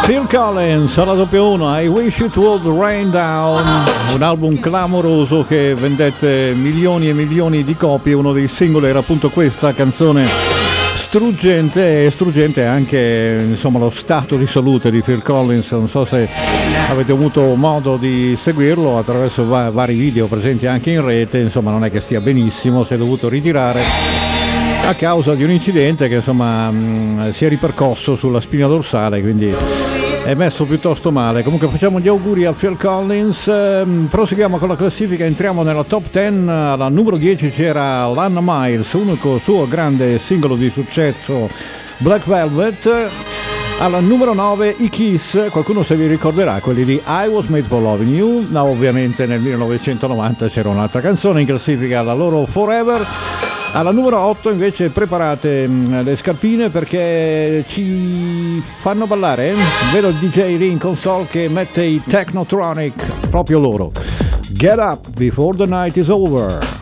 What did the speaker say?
Phil Collins alla doppio 1, I Wish It Would Rain Down, un album clamoroso che vendette milioni e milioni di copie. Uno dei singoli era appunto questa canzone struggente, e struggente anche insomma lo stato di salute di Phil Collins. Non so se avete avuto modo di seguirlo attraverso vari video presenti anche in rete. Insomma, non è che stia benissimo, si è dovuto ritirare a causa di un incidente che insomma si è ripercosso sulla spina dorsale, quindi è messo piuttosto male. Comunque facciamo gli auguri a Phil Collins. Proseguiamo con la classifica, entriamo nella top 10. Alla numero 10 c'era Lana Miles, unico suo grande singolo di successo, Black Velvet. Alla numero 9 i Kiss, qualcuno se vi ricorderà, quelli di I Was Made for Loving You. No, ovviamente nel 1990 c'era un'altra canzone in classifica, la loro Forever. Alla numero 8 invece preparate le scarpine perché ci fanno ballare. Vedo il DJ lì in console che mette i Technotronic, proprio loro. Get up before the night is over.